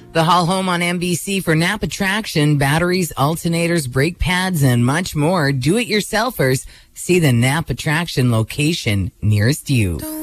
The Hall Home on NBC for Napa Traction, batteries, alternators, brake pads, and much more. Do-it-yourselfers. See the Napa Traction location nearest you.